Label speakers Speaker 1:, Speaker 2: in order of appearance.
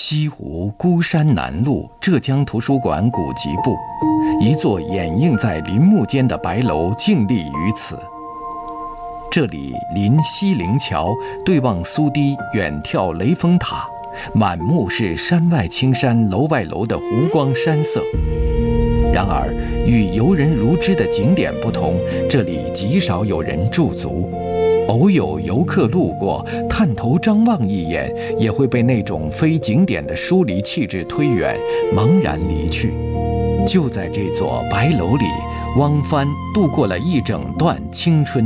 Speaker 1: 西湖孤山南路浙江图书馆古籍部，一座掩映在林木间的白楼静立于此。这里临西泠桥，对望苏堤远眺雷峰塔，满目是山外青山楼外楼的湖光山色。然而，与游人如织的景点不同，这里极少有人驻足。偶有游客路过，探头张望一眼，也会被那种非景点的疏离气质推远，茫然离去。就在这座白楼里，汪帆度过了一整段青春